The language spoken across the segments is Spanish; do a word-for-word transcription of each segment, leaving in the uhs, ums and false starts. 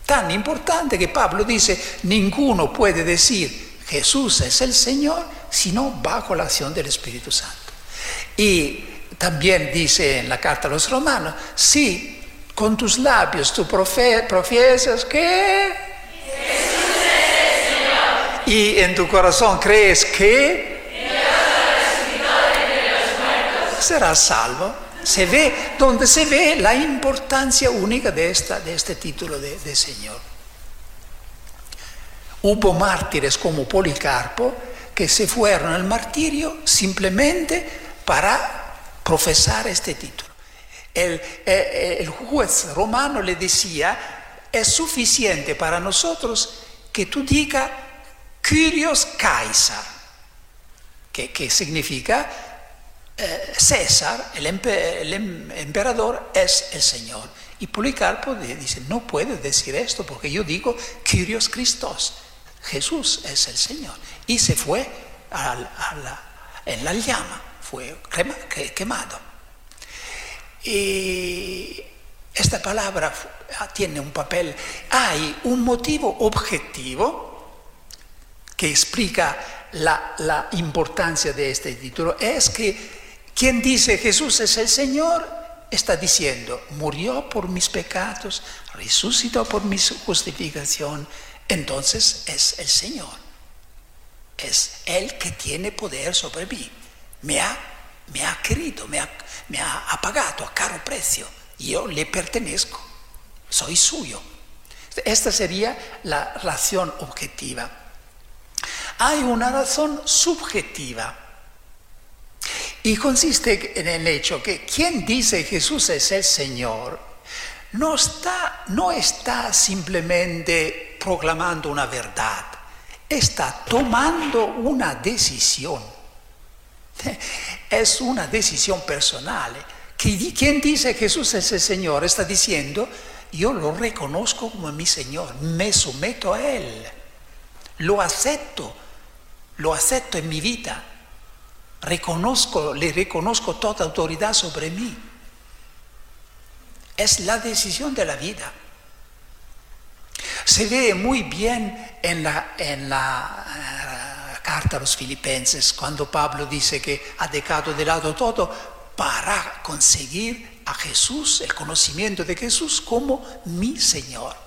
Tan importante que Pablo dice, ninguno puede decir Jesús es el Señor, sino bajo la acción del Espíritu Santo. Y también dice en la carta a los romanos, si con tus labios tú profiesas que Jesús es el Señor, y en tu corazón crees que Dios resucitó entre los muertos, serás salvo. Se ve, donde se ve la importancia única de, esta, de este título de, de Señor. Hubo mártires como Policarpo que se fueron al martirio simplemente para profesar este título. El, el, el juez romano le decía, es suficiente para nosotros que tú digas Kyrios Caesar, que, que significa eh, César, el, empe, el emperador es el Señor. Y Policarpo dice, no puedes decir esto porque yo digo Kyrios Christos, Jesús es el Señor. Y se fue a, a la, en la llama, fue quemado. Y esta palabra tiene un papel, hay un motivo objetivo que explica la, la importancia de este título, es que quien dice Jesús es el Señor está diciendo, murió por mis pecados, resucitó por mi justificación, entonces es el Señor, es Él que tiene poder sobre mí, me ha, me ha querido, me ha, me ha pagado a caro precio, yo le pertenezco, soy suyo. Esta sería la razón objetiva. Hay una razón subjetiva y consiste en el hecho que quien dice Jesús es el Señor no está, no está simplemente proclamando una verdad, está tomando una decisión. Es una decisión personal. Quien dice Jesús es el Señor está diciendo, yo lo reconozco como mi Señor, me someto a Él, lo acepto, lo acepto en mi vida, reconozco, le reconozco toda autoridad sobre mí. Es la decisión de la vida. Se ve muy bien en la, en la uh, carta a los Filipenses, cuando Pablo dice que ha dejado de lado todo para conseguir a Jesús, el conocimiento de Jesús como mi Señor.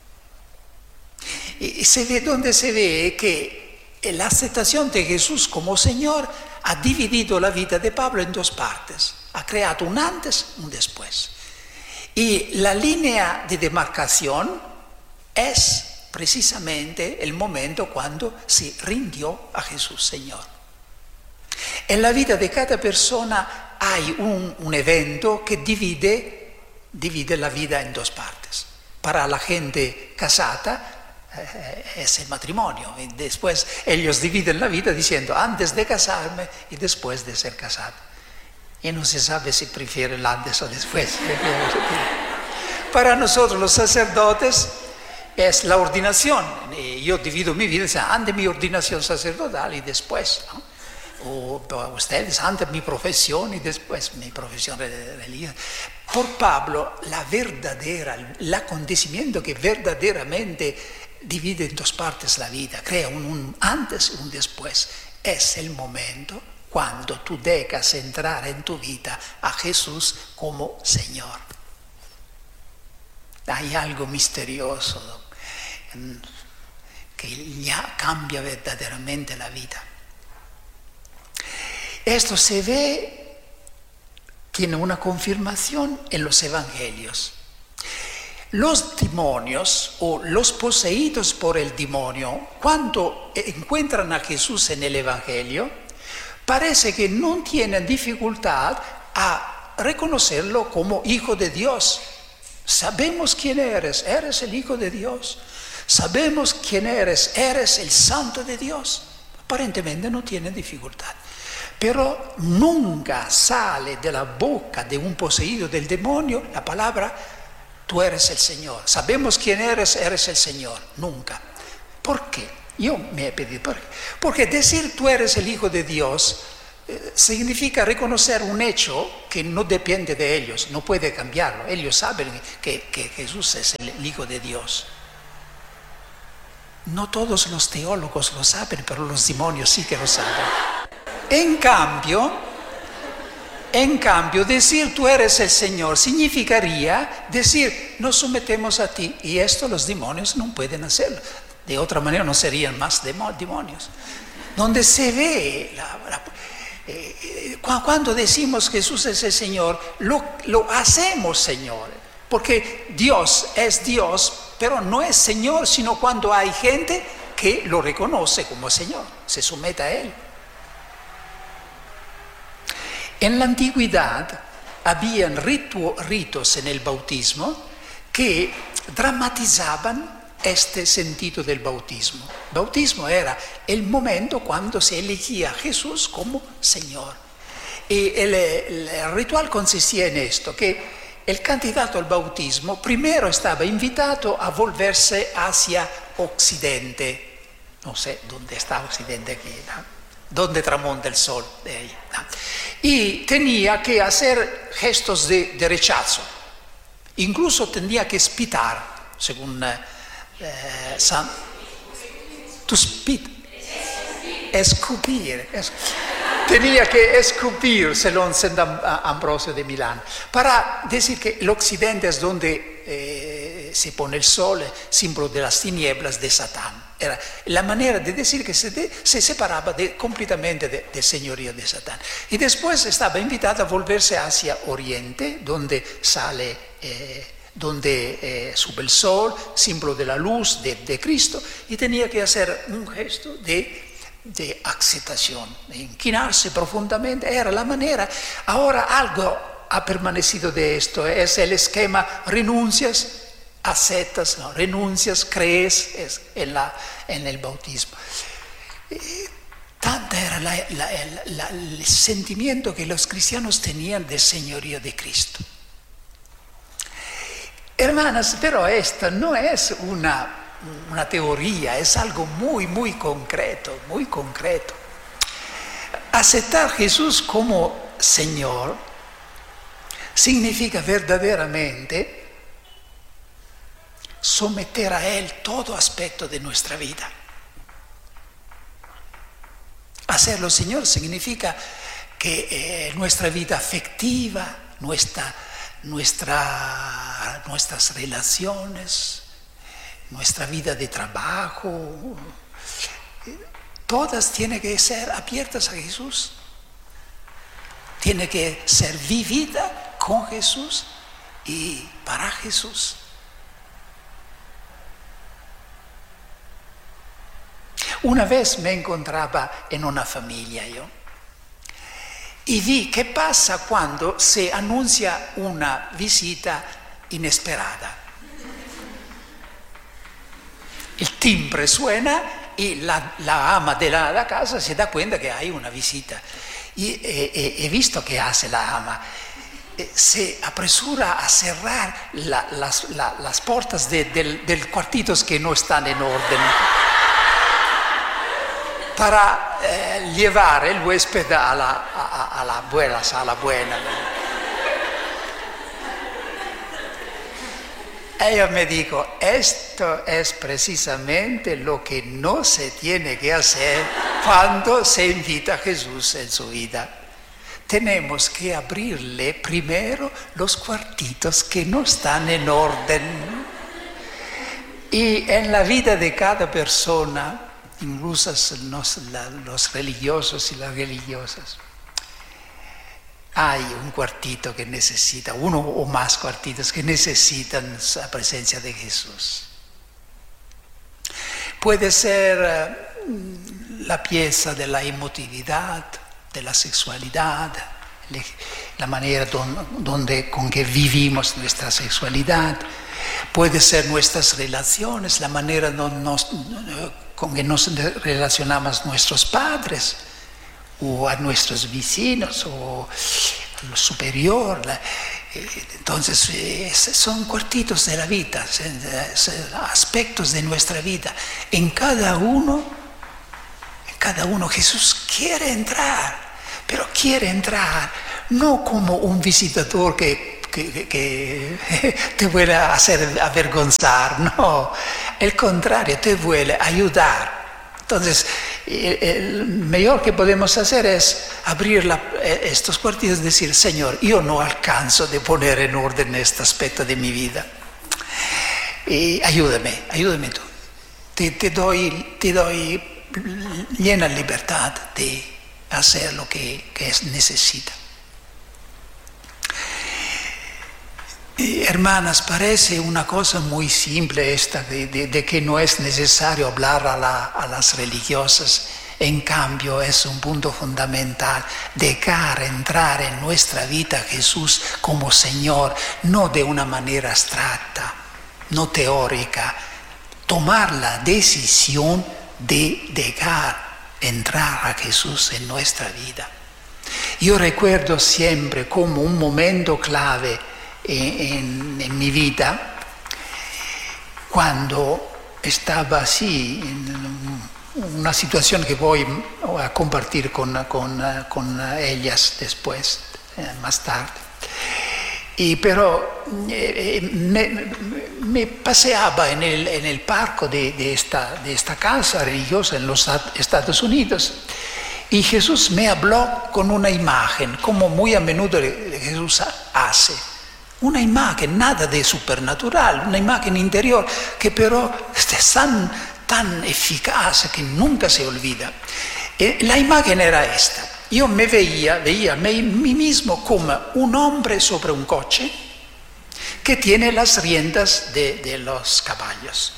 Y se ve donde se ve que la aceptación de Jesús como Señor ha dividido la vida de Pablo en dos partes, ha creado un antes y un después. Y la línea de demarcación es precisamente el momento cuando se rindió a Jesús Señor. En la vida de cada persona hay un, un evento que divide, divide la vida en dos partes. Para la gente casada eh, es el matrimonio. Y después ellos dividen la vida diciendo antes de casarme y después de ser casado. Y no se sabe si prefieren antes o después. Para nosotros los sacerdotes es la ordenación. Yo divido mi vida antes de mi ordenación sacerdotal y después, ¿no? O para ustedes antes mi profesión y después mi profesión religiosa. Por Pablo, la verdadera, el acontecimiento que verdaderamente divide en dos partes la vida, crea un, un antes y un después, es el momento cuando tú dejas entrar en tu vida a Jesús como Señor. Hay algo misterioso que ya cambia verdaderamente la vida. Esto se ve, tiene una confirmación en los evangelios. Los demonios o los poseídos por el demonio, cuando encuentran a Jesús en el evangelio, parece que no tienen dificultad a reconocerlo como hijo de Dios. Sabemos quién eres, eres el hijo de Dios. Sabemos quién eres, eres el santo de Dios. Aparentemente no tienen dificultad. Pero nunca sale de la boca de un poseído del demonio la palabra, tú eres el Señor. Sabemos quién eres, eres el Señor. Nunca. ¿Por qué? Yo me he pedido, ¿por qué? Porque decir tú eres el Hijo de Dios eh, significa reconocer un hecho que no depende de ellos, no puede cambiarlo. Ellos saben que, que Jesús es el, el Hijo de Dios. No todos los teólogos lo saben, pero los demonios sí que lo saben. En cambio, en cambio, decir tú eres el Señor significaría decir nos sometemos a ti, y esto los demonios no pueden hacerlo. De otra manera no serían más demonios. Donde se ve, la, la, eh, cuando decimos Jesús es el Señor, lo, lo hacemos Señor, porque Dios es Dios, pero no es Señor, sino cuando hay gente que lo reconoce como Señor, se somete a Él. En la antigüedad habían ritu, ritos en el bautismo que dramatizaban este sentido del bautismo. El bautismo era el momento cuando se elegía a Jesús como Señor. Y el, el, el ritual consistía en esto, que el candidato al bautismo primero estaba invitado a volverse hacia Occidente. No sé dónde está Occidente aquí, ¿no? Donde tramonta el sol. De ahí, ¿no? Y tenía que hacer gestos de, de rechazo. Incluso tenía que spitar, según eh, San... To spit. Escupir. Es, tenía que escupir, según San Ambrosio de Milán, para decir que el occidente es donde eh, se pone el sol, símbolo de las tinieblas de Satán. Era la manera de decir que se, de, se separaba de, completamente del de señorío de Satán. Y después estaba invitado a volverse hacia Oriente, donde sale... Eh, donde eh, sube el sol, símbolo de la luz de, de Cristo, y tenía que hacer un gesto de, de aceptación, de inclinarse profundamente. Era la manera. Ahora algo ha permanecido de esto, es el esquema renuncias, aceptas, no, renuncias, crees es en, la, en el bautismo. Y tanta era la, la, la, la, el sentimiento que los cristianos tenían del señorío de Cristo. Hermanas, pero esto no es una, una teoría, es algo muy, muy concreto, muy concreto. Aceptar a Jesús como Señor significa verdaderamente someter a Él todo aspecto de nuestra vida. Hacerlo Señor significa que eh, nuestra vida afectiva, nuestra Nuestra, nuestras relaciones, nuestra vida de trabajo, todas tienen que ser abiertas a Jesús. Tiene que ser vivida con Jesús y para Jesús. Una vez me encontraba en una familia yo. Y vi qué pasa cuando se anuncia una visita inesperada. El timbre suena y la, la ama de la, la casa se da cuenta que hay una visita. Y eh, he visto qué hace la ama. Eh, se apresura a cerrar la, las, la, las puertas de, del, del cuartitos que no están en orden, para eh, llevar el huésped a la, a, a la buena sala buena. Ella me dijo, esto es precisamente lo que no se tiene que hacer cuando se invita a Jesús en su vida. Tenemos que abrirle primero los cuartitos que no están en orden. Y en la vida de cada persona, incluso los, los religiosos y las religiosas, hay un cuartito que necesita, uno o más cuartitos que necesitan la presencia de Jesús. Puede ser la pieza de la emotividad, de la sexualidad, la manera don, donde, con que vivimos nuestra sexualidad. Puede ser nuestras relaciones, la manera don nos, con que nos relacionamos a nuestros padres, o a nuestros vecinos, o a lo superior. Entonces, son cuartitos de la vida, aspectos de nuestra vida. En cada uno, en cada uno Jesús quiere entrar, pero quiere entrar no como un visitador que, que, que te pueda hacer avergonzar, no. el contrario, te vuelve a ayudar. Entonces, el mejor que podemos hacer es abrir la, estos cuartillos y decir, Señor, yo no alcanzo de poner en orden este aspecto de mi vida. Y ayúdame, ayúdame tú. Te, te, doy, te doy llena libertad de hacer lo que, que es necesita. Y, hermanas, parece una cosa muy simple esta de, de, de que no es necesario hablar a, la, a las religiosas. En cambio, es un punto fundamental, dejar entrar en nuestra vida a Jesús como Señor, no de una manera abstracta, no teórica, tomar la decisión de dejar entrar a Jesús en nuestra vida. Yo recuerdo siempre como un momento clave en, en mi vida, cuando estaba así, en una situación que voy a compartir con, con, con ellas después, eh, más tarde. Y pero eh, me, me paseaba en el, en el parque de, de, esta, de esta casa religiosa en los Estados Unidos y Jesús me habló con una imagen, como muy a menudo Jesús hace. Una imagen, nada de supernatural, una imagen interior que pero es tan, tan eficaz que nunca se olvida. Eh, la imagen era esta. Yo me veía, veía a mí mismo como un hombre sobre un coche que tiene las riendas de, de los caballos.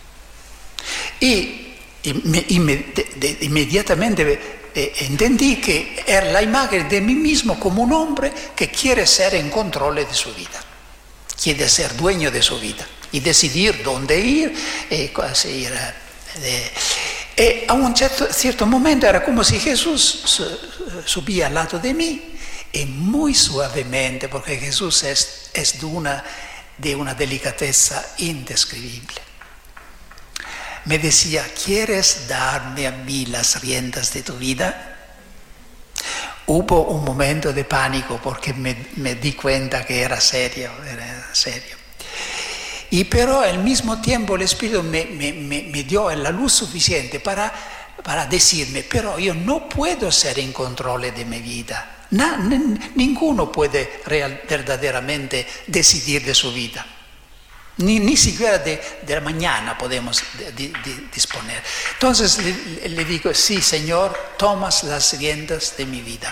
Y, y, me, y me, de, de, inmediatamente eh, entendí que era la imagen de mí mismo como un hombre que quiere ser en control de su vida, quiere ser dueño de su vida y decidir dónde ir, eh, ir eh, E a un certo, cierto momento era como si Jesús subía al lado de mí y muy suavemente, porque Jesús es, es de, una, de una delicadeza indescribible. Me decía, ¿quieres darme a mí las riendas de tu vida? Hubo un momento de pánico porque me, me di cuenta que era serio, era serio. Y pero al mismo tiempo el Espíritu me, me, me, me dio la luz suficiente para, para decirme, pero yo no puedo ser en control de mi vida. Na, n- ninguno puede real, verdaderamente decidir de su vida. Ni, ni siquiera de, de la mañana podemos de, de, de disponer. Entonces le, le digo, sí, Señor, tomas las riendas de mi vida.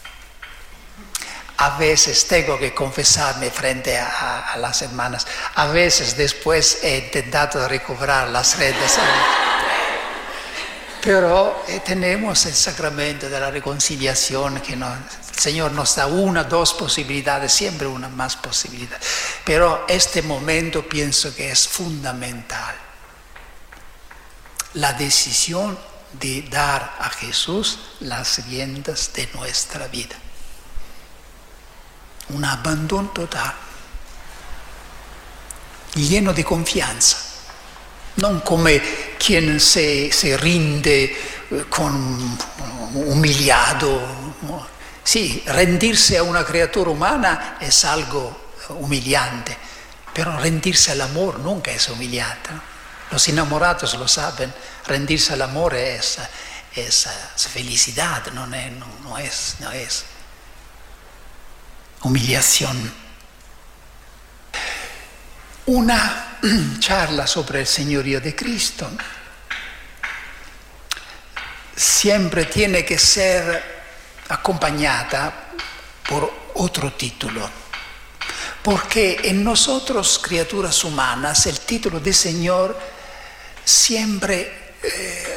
A veces tengo que confesarme frente a, a las hermanas. A veces después he intentado recobrar las riendas. Pero eh, tenemos el sacramento de la reconciliación que nos, el Señor nos da una, dos posibilidades, siempre una más posibilidad. Pero este momento pienso que es fundamental. La decisión de dar a Jesús las riendas de nuestra vida. Un abandono total, lleno de confianza, non come quien se, se rinde con humillado. Sí, rendirse a una criatura humana es algo humillante, pero rendirse al amor nunca es humillante. Los enamorados lo saben, rendirse al amor es, es, es felicidad, no es, no, no es, no es humillación. Una charla sobre el señorío de Cristo siempre tiene que ser acompañada por otro título, porque en nosotros, criaturas humanas, el título de Señor siempre eh,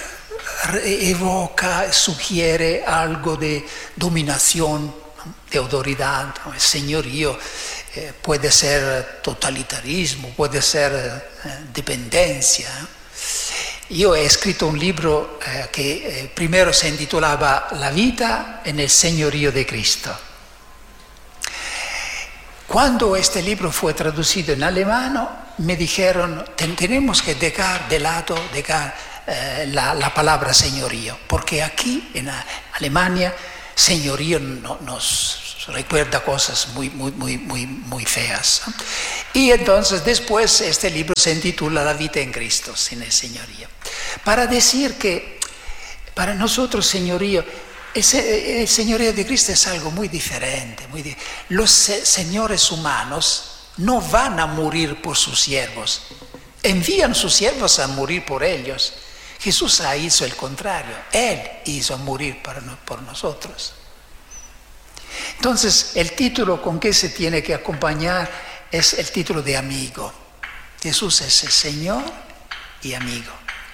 evoca, sugiere algo de dominación, de autoridad. El señorío eh, puede ser totalitarismo, puede ser eh, dependencia. Yo he escrito un libro eh, que eh, primero se intitulaba La vida en el señorío de Cristo. Cuando este libro fue traducido en alemán, me dijeron, tenemos que dejar de lado dejar, eh, la, la palabra señorío, porque aquí en Alemania señorío no, nos recuerda cosas muy, muy, muy, muy, muy feas. Y entonces después este libro se intitula La vida en Cristo, sin el señorío. Para decir que para nosotros señorío, el, el señorío de Cristo es algo muy diferente. Muy di- Los se- señores humanos no van a morir por sus siervos, envían sus siervos a morir por ellos. Jesús hizo el contrario, Él hizo morir para no- por nosotros. Entonces el título con que se tiene que acompañar es el título de amigo. Jesús es el Señor y amigo.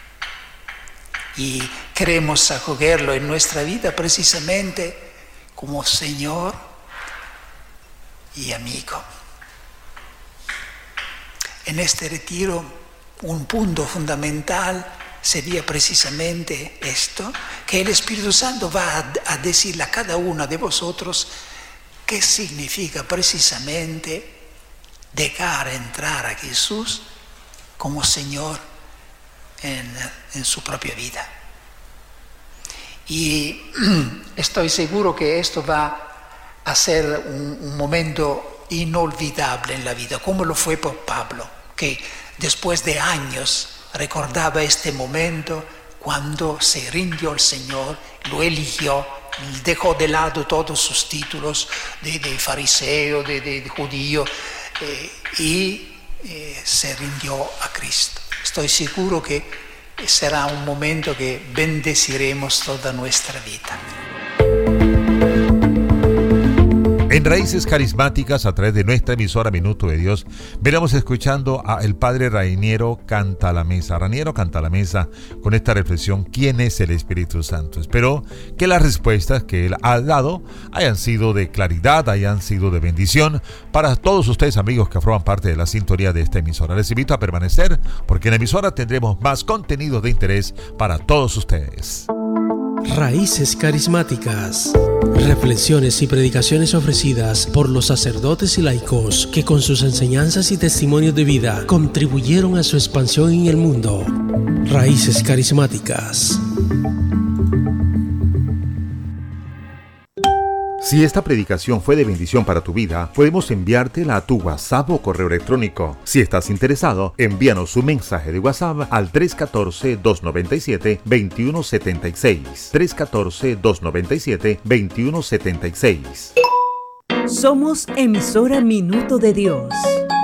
Y queremos acogerlo en nuestra vida precisamente como Señor y amigo. En este retiro un punto fundamental sería precisamente esto, que el Espíritu Santo va a, a decirle a cada uno de vosotros qué significa precisamente dejar entrar a Jesús como Señor en, en su propia vida. Y estoy seguro que esto va a ser un, un momento inolvidable en la vida, como lo fue por Pablo, que después de años recordaba este momento cuando se rindió al Señor, lo eligió, dejó de lado todos sus títulos de, de fariseo, de, de, de judío, eh, y eh, se rindió a Cristo. Estoy seguro que será un momento que bendeciremos toda nuestra vida. En Raíces Carismáticas, a través de nuestra emisora Minuto de Dios, veremos escuchando a el padre Rainiero Cantalamessa. Rainiero Cantalamessa con esta reflexión: ¿quién es el Espíritu Santo? Espero que las respuestas que él ha dado hayan sido de claridad, hayan sido de bendición para todos ustedes, amigos que forman parte de la sintonía de esta emisora. Les invito a permanecer, porque en la emisora tendremos más contenidos de interés para todos ustedes. Raíces Carismáticas. Reflexiones y predicaciones ofrecidas por los sacerdotes y laicos que con sus enseñanzas y testimonios de vida contribuyeron a su expansión en el mundo. Raíces Carismáticas. Si esta predicación fue de bendición para tu vida, podemos enviártela a tu WhatsApp o correo electrónico. Si estás interesado, envíanos un mensaje de WhatsApp al tres uno cuatro, dos nueve siete, dos uno siete seis. tres uno cuatro, dos nueve siete, dos uno siete seis. Somos emisora Minuto de Dios.